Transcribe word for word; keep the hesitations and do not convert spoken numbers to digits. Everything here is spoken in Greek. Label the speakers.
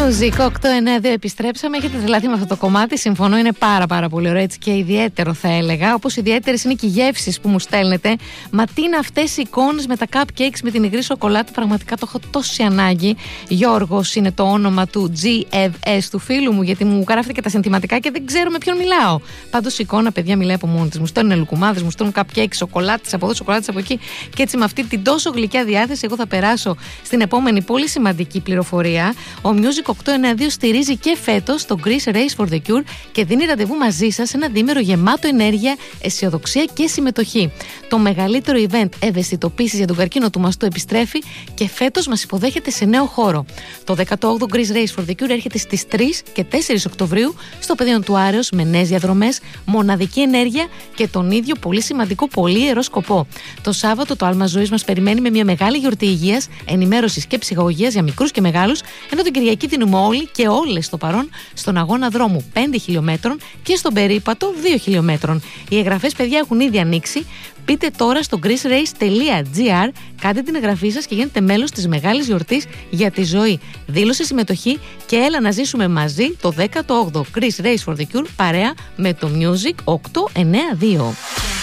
Speaker 1: Music οκτώ εννιά δύο επιστρέψαμε. Έχετε δηλαδή με αυτό το κομμάτι. Συμφωνώ, είναι πάρα πάρα πολύ ωραίο, έτσι και ιδιαίτερο θα έλεγα. Όπως ιδιαίτερες είναι και οι γεύσεις που μου στέλνετε. Μα τι είναι αυτές οι εικόνες με τα cupcakes με την υγρή σοκολάτα. Πραγματικά το έχω τόση ανάγκη. Γιώργος είναι το όνομα του τζι εφ ες, του φίλου μου, γιατί μου γράφετε και τα συνθηματικά και δεν ξέρω με ποιον μιλάω. Πάντως η εικόνα, παιδιά, μιλάει από μόνη της. Μου στέλνουν λουκουμάδες, μου στέλνουν cupcakes, σοκολάτες από εδώ, σοκολάτες από εκεί. Και έτσι με αυτή την τόσο γλυκιά διάθεση, εγώ θα περάσω στην επόμενη πολύ σημαντική πληροφορία. Ο Music οκτώ εννιά δύο στηρίζει και φέτος το Greece Race for the Cure και δίνει ραντεβού μαζί σας σε ένα διήμερο γεμάτο ενέργεια, αισιοδοξία και συμμετοχή. Το μεγαλύτερο event ευαισθητοποίησης για τον καρκίνο του μαστού επιστρέφει και φέτος μας υποδέχεται σε νέο χώρο. Το δέκατο όγδοο Greece Race for the Cure έρχεται στις τρεις και τέσσερις Οκτωβρίου στο πεδίο του Άρεως με νέες διαδρομές, μοναδική ενέργεια και τον ίδιο πολύ σημαντικό πολύ ιερό σκοπό. Το Σάββατο το άλμα ζωής μας περιμένει με μια μεγάλη γιορτή υγείας, ενημέρωσης και ψυχαγωγίας για μικρούς και μεγάλους, ενώ την Κυριακή δίνουμε όλοι και όλες στο παρόν στον αγώνα δρόμου πέντε χιλιόμετρων και στον περίπατο δύο χιλιόμετρων. Οι εγγραφές, παιδιά, έχουν ήδη ανοίξει. Μπείτε τώρα στο greece race τελεία gr, κάντε την εγγραφή σας και γίνετε μέλος της μεγάλης γιορτής για τη ζωή. Δήλωσε συμμετοχή και έλα να ζήσουμε μαζί το δέκατο όγδοο Greece Race for the Cure παρέα με το Music οκτώ εννιά δύο.